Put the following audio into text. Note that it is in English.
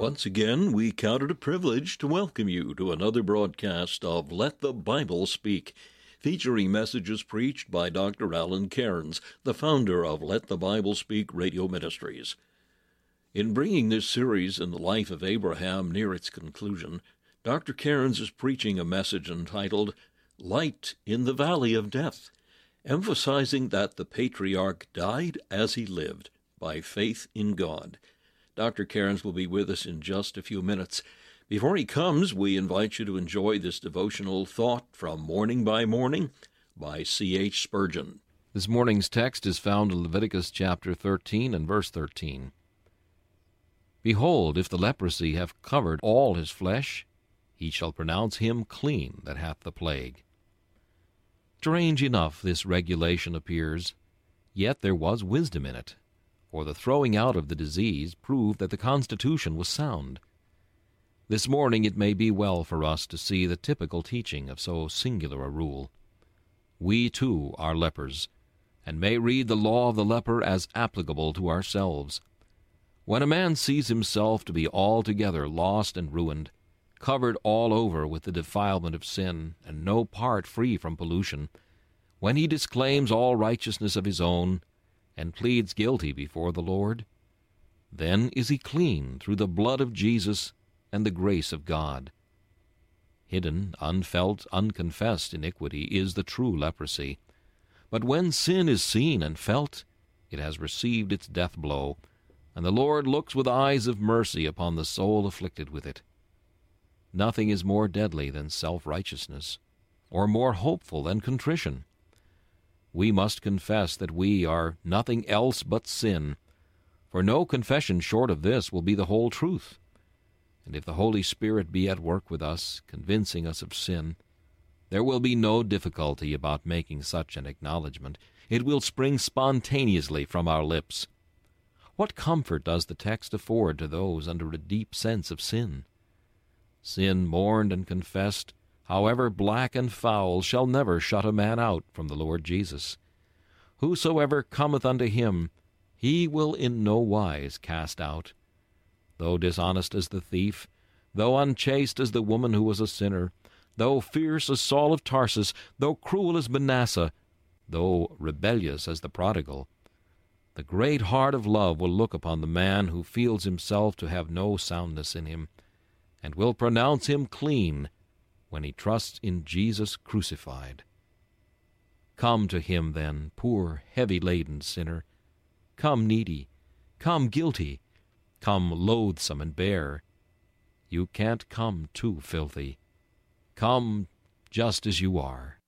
Once again, we count it a privilege to welcome you to another broadcast of Let the Bible Speak, featuring messages preached by Dr. Alan Cairns, the founder of Let the Bible Speak Radio Ministries. In bringing this series in the life of Abraham near its conclusion, Dr. Cairns is preaching a message entitled Light in the Valley of Death, emphasizing that the patriarch died as he lived, by faith in God. Dr. Cairns will be with us in just a few minutes. Before he comes, we invite you to enjoy this devotional thought from Morning by Morning by C.H. Spurgeon. This morning's text is found in Leviticus chapter 13 and verse 13. Behold, if the leprosy have covered all his flesh, he shall pronounce him clean that hath the plague. Strange enough this regulation appears, yet there was wisdom in it, for the throwing out of the disease proved that the constitution was sound. This morning it may be well for us to see the typical teaching of so singular a rule. We, too, are lepers, and may read the law of the leper as applicable to ourselves. When a man sees himself to be altogether lost and ruined, covered all over with the defilement of sin, and no part free from pollution, when he disclaims all righteousness of his own, and pleads guilty before the Lord, then is he clean through the blood of Jesus and the grace of God. Hidden, unfelt, unconfessed iniquity is the true leprosy. But when sin is seen and felt, it has received its death blow, and the Lord looks with eyes of mercy upon the soul afflicted with it. Nothing is more deadly than self-righteousness, or more hopeful than contrition. We must confess that we are nothing else but sin, for no confession short of this will be the whole truth. And if the Holy Spirit be at work with us, convincing us of sin, there will be no difficulty about making such an acknowledgment. It will spring spontaneously from our lips. What comfort does the text afford to those under a deep sense of sin? Sin mourned and confessed, however black and foul, shall never shut a man out from the Lord Jesus. Whosoever cometh unto him, he will in no wise cast out. Though dishonest as the thief, though unchaste as the woman who was a sinner, though fierce as Saul of Tarsus, though cruel as Manasseh, though rebellious as the prodigal, the great heart of love will look upon the man who feels himself to have no soundness in him, and will pronounce him clean when he trusts in Jesus crucified. Come to him, then, poor, heavy-laden sinner. Come needy. Come guilty. Come loathsome and bare. You can't come too filthy. Come just as you are.